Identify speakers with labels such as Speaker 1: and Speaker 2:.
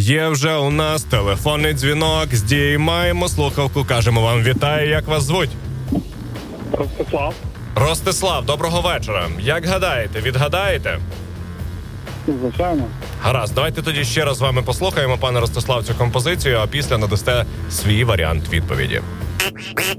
Speaker 1: Є вже у нас телефонний дзвінок, здіймаємо слухавку, кажемо вам вітаю, як вас звуть?
Speaker 2: Ростислав.
Speaker 1: Ростислав, доброго вечора. Як гадаєте, відгадаєте?
Speaker 2: Звичайно.
Speaker 1: Гаразд, давайте тоді ще раз з вами послухаємо, пане Ростислав, цю композицію, а після надасте свій варіант відповіді.